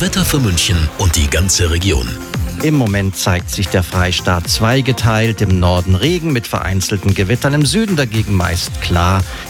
Wetter für München und die ganze Region. Im Moment zeigt sich der Freistaat zweigeteilt. Im Norden Regen mit vereinzelten Gewittern, im Süden dagegen meist klar.